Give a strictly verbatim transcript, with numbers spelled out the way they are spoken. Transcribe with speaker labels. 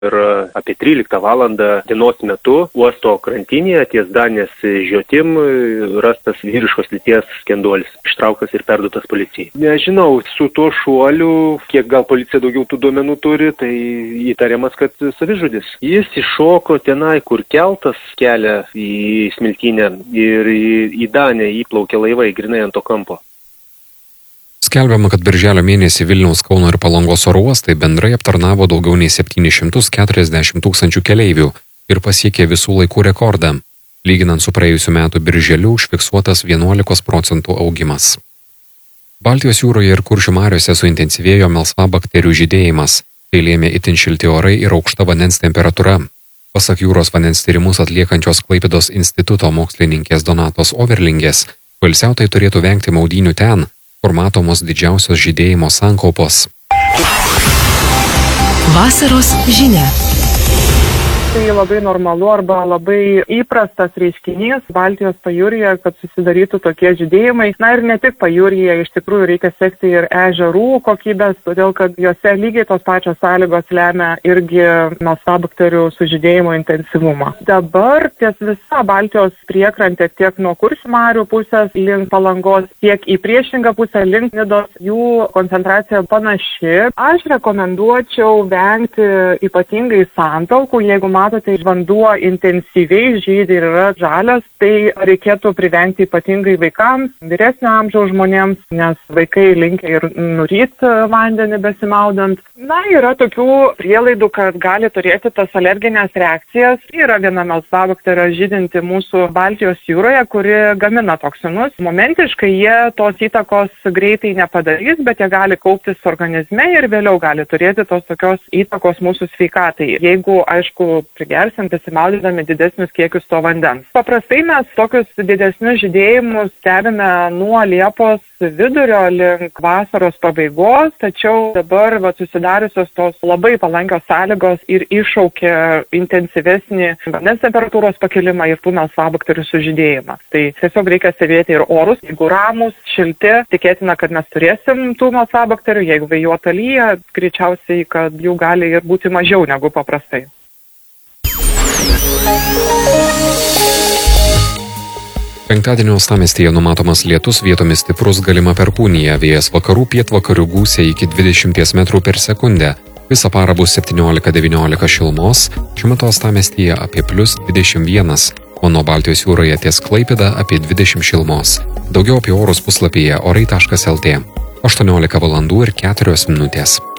Speaker 1: Ir apie tryliktą valandą dienos metu uosto krantinėje ties Danės žiotim rastas vyriškos lyties skenduolis, ištrauktas ir perduotas policijai. Nežinau, su tuo šuoliu, kiek gal policija daugiau tų duomenų turi, tai įtariamas, kad savižudis. Jis iššoko tenai, kur keltas kelia į Smiltynę ir į, į Danę įplaukė laivai grinai ant to kampo.
Speaker 2: Skelbiama, kad birželio mėnesį Vilniaus, Kauno ir Palangos oro uostai bendrai aptarnavo daugiau nei septynis šimtus keturiasdešimt tūkstančių keleivių ir pasiekė visų laikų rekordą. Lyginant su praėjusiu metu birželiu užfiksuotas vienuolikos procentų augimas. Baltijos jūroje ir Kuršių mariose suintensyvėjo melsvabakterių žydėjimas. Tai lėmė itin šilti orai ir aukšta vandens temperatūra. Pasak jūros vandens tyrimus atliekančios Klaipėdos instituto mokslininkės Donatos Overlingės, poilsiautojai turėtų vengti maudynių ten, kur matomos didžiausios žydėjimo sankaupos.
Speaker 3: Vasaros žinia.
Speaker 4: Tai labai normalu arba labai įprastas reiškinys Baltijos pajūryje, kad susidarytų tokie žydėjimai. Na ir ne tik pajūryje, iš tikrųjų reikia sekti ir ežerų kokybės, todėl kad juose lygiai tos pačios sąlygos lemia irgi melsvabakterių sužydėjimo intensyvumą. Dabar ties visa Baltijos priekrantė tiek nuo Kuršių marių pusės link Palangos, tiek į priešingą pusę link Nidos, jų koncentracija panaši. Aš rekomenduočiau vengti ypatingai santaukų, jeigu matote, vanduo intensyviai žydi ir yra žalias, tai reikėtų privengti ypatingai vaikams, vyresnio amžiaus žmonėms, nes vaikai linkia ir nuryti vandenį besimaudant. Na, yra tokių prielaidų, kad gali turėti tas alerginės reakcijas. Yra viena melsvabakterija žydinti mūsų Baltijos jūroje, kuri gamina toksinus. Momentiškai jie tos įtakos greitai nepadarys, bet jie gali kauptis organizme ir vėliau gali turėti tos tokios įtakos mūsų sveikatai. Jeigu, aišku, prigersim besimaudydami didesnius kiekius to vandens. Paprastai mes tokius didesnius žydėjimus stebime nuo Liepos vidurio link vasaros pabaigos, tačiau dabar va, susidariusios tos labai palankios sąlygos ir iššaukė intensyvesnį vandens temperatūros pakilimą ir tų melsvabakterių sužydėjimą. Tai tiesiog reikia stebėti ir orus, jeigu ramus, šilti, tikėtina, kad mes turėsim tų melsvabakterių, jeigu vėjuota lyja, greičiausiai, kad jų gali ir būti mažiau negu paprastai.
Speaker 2: Penktadienio uostamiestyje numatomas lietus, vietomis stiprus, galima perkūnija, vėjas vakarų pietvakarių gūsiai iki dvidešimties metrų per sekundę. Visą parą bus septyniolika devyniolika šilumos, šiuo metu uostamiestyje apie plius dvidešimt vienas, o nuo Baltijos jūroje ties Klaipėda apie dvidešimt šilumos. Daugiau apie orus puslapyje orai taškas lt. aštuoniolika valandų ir keturios minutės.